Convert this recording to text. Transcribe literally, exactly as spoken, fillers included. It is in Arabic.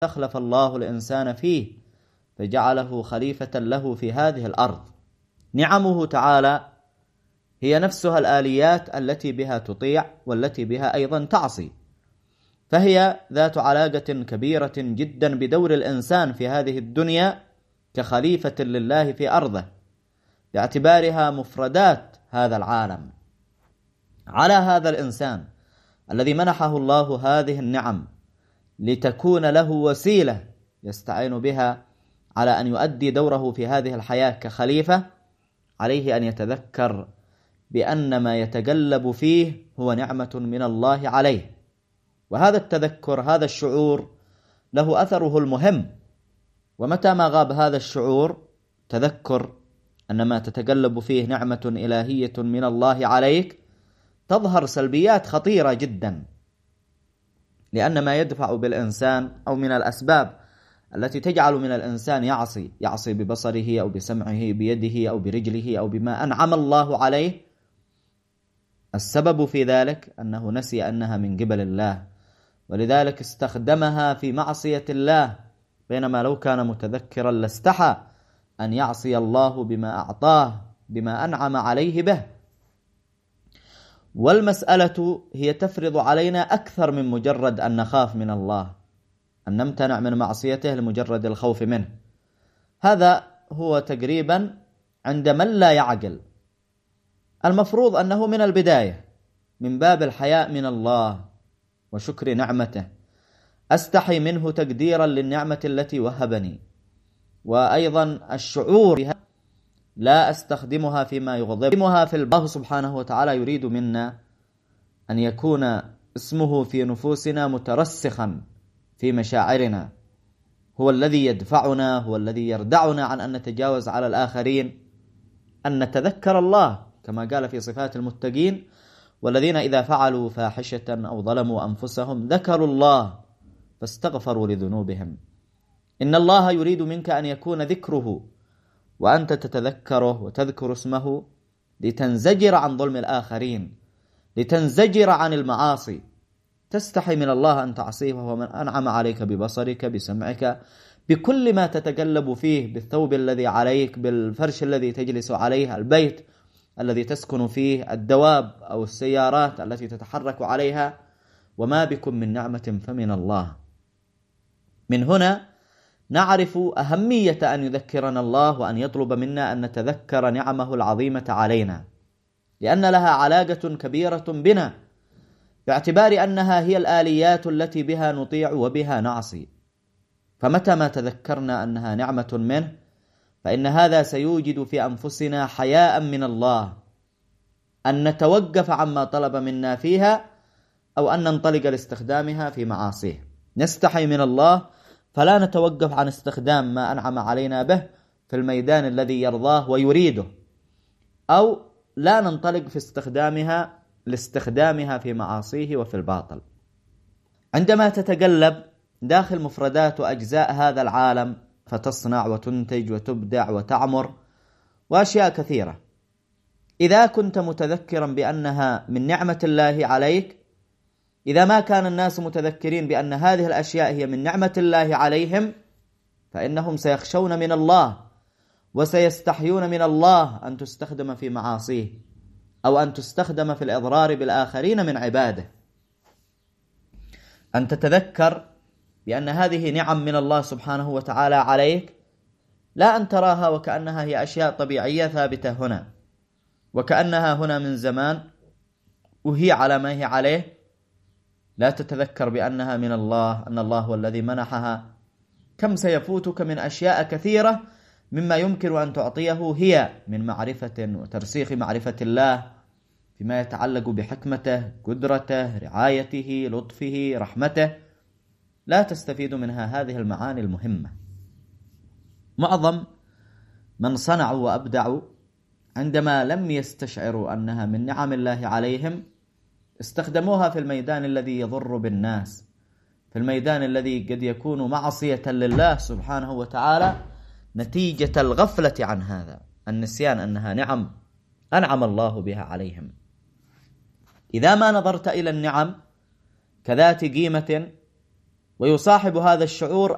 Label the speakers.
Speaker 1: استخلف الله الإنسان فيه فجعله خليفة له في هذه الأرض. نعمه تعالى هي نفسها الآليات التي بها تطيع والتي بها أيضا تعصي، فهي ذات علاقة كبيرة جدا بدور الإنسان في هذه الدنيا كخليفة لله في أرضه، باعتبارها مفردات هذا العالم. على هذا الإنسان الذي منحه الله هذه النعم لتكون له وسيلة يستعين بها على أن يؤدي دوره في هذه الحياة كخليفة، عليه أن يتذكر بأن ما يتقلب فيه هو نعمة من الله عليه. وهذا التذكر، هذا الشعور له أثره المهم، ومتى ما غاب هذا الشعور تذكر أن ما تتقلب فيه نعمة إلهية من الله عليك، تظهر سلبيات خطيرة جدا، لأن ما يدفع بالإنسان أو من الأسباب التي تجعل من الإنسان يعصي يعصي ببصره أو بسمعه بيده أو برجله أو بما أنعم الله عليه، السبب في ذلك أنه نسي أنها من قبل الله، ولذلك استخدمها في معصية الله، بينما لو كان متذكرا لاستحى أن يعصي الله بما أعطاه بما أنعم عليه به. والمسألة هي تفرض علينا أكثر من مجرد أن نخاف من الله، أن نمتنع من معصيته لمجرد الخوف منه. هذا هو تقريبا عند من لا يعقل. المفروض أنه من البداية من باب الحياء من الله وشكر نعمته، أستحي منه تقديرا للنعمة التي وهبني، وأيضا الشعور بها لا أستخدمها فيما يغضبها في الله سبحانه وتعالى يريد منا أن يكون اسمه في نفوسنا مترسخا في مشاعرنا، هو الذي يدفعنا، هو الذي يردعنا عن أن نتجاوز على الآخرين، أن نتذكر الله كما قال في صفات المتقين: والذين إذا فعلوا فاحشة أو ظلموا أنفسهم ذكروا الله فاستغفروا لذنوبهم. إن الله يريد منك أن يكون ذكره وأنت تتذكره وتذكر اسمه لتنزجر عن ظلم الآخرين، لتنزجر عن المعاصي، تستحي من الله أن تعصيه وهو من أنعم عليك ببصرك بسمعك بكل ما تتقلب فيه، بالثوب الذي عليك، بالفرش الذي تجلس عليه، البيت الذي تسكن فيه، الدواب أو السيارات التي تتحرك عليها، وما بكم من نعمة فمن الله. من هنا نعرف أهمية أن يذكرنا الله وأن يطلب منا أن نتذكر نعمه العظيمة علينا، لأن لها علاقة كبيرة بنا، باعتبار أنها هي الآليات التي بها نطيع وبها نعصي. فمتى ما تذكرنا أنها نعمة منه فإن هذا سيوجد في أنفسنا حياء من الله، أن نتوقف عما طلب منا فيها أو أن ننطلق لاستخدامها في معاصيه. نستحي من الله فلا نتوقف عن استخدام ما أنعم علينا به في الميدان الذي يرضاه ويريده، أو لا ننطلق في استخدامها لاستخدامها في معاصيه وفي الباطل. عندما تتقلب داخل مفردات وأجزاء هذا العالم فتصنع وتنتج وتبدع وتعمر وأشياء كثيرة، إذا كنت متذكرا بأنها من نعمة الله عليك، إذا ما كان الناس متذكرين بأن هذه الأشياء هي من نعمة الله عليهم، فإنهم سيخشون من الله وسيستحيون من الله أن تستخدم في معاصيه أو أن تستخدم في الإضرار بالآخرين من عباده. أن تتذكر بأن هذه نعم من الله سبحانه وتعالى عليك، لا أن تراها وكأنها هي أشياء طبيعية ثابتة هنا، وكأنها هنا من زمان وهي على ما هي عليه. لا تتذكر بأنها من الله، أن الله هو الذي منحها. كم سيفوتك من أشياء كثيرة مما يمكن أن تعطيه هي من معرفة وترسيخ معرفة الله فيما يتعلق بحكمته، قدرته، رعايته، لطفه، رحمته، لا تستفيد منها هذه المعاني المهمة. معظم من صنعوا وأبدعوا عندما لم يستشعروا أنها من نعم الله عليهم استخدموها في الميدان الذي يضر بالناس، في الميدان الذي قد يكون معصية لله سبحانه وتعالى نتيجة الغفلة عن هذا، النسيان أنها نعم أنعم الله بها عليهم. إذا ما نظرت إلى النعم كذات قيمة ويصاحب هذا الشعور